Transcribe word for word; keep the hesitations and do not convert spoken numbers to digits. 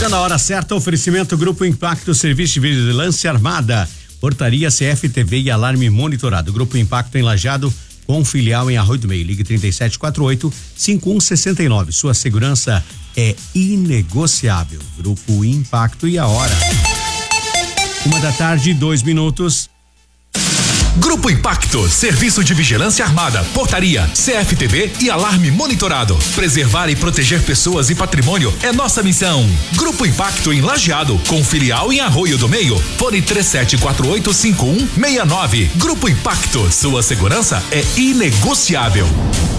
Chegando a hora certa, oferecimento Grupo Impacto, Serviço de Vigilância Armada, Portaria C F T V e Alarme Monitorado. Grupo Impacto em Lajeado, com filial em Arroio do Meio. Ligue trinta e sete quarenta e oito, cinquenta e um sessenta e nove. Sua segurança é inegociável. Grupo Impacto e a hora. Uma da tarde, dois minutos. Grupo Impacto, Serviço de Vigilância Armada, Portaria, C F T V e Alarme Monitorado. Preservar e proteger pessoas e patrimônio é nossa missão. Grupo Impacto em Lajeado, com filial em Arroio do Meio. Fone três sete quatro oito, cinco um seis nove. Grupo Impacto, sua segurança é inegociável.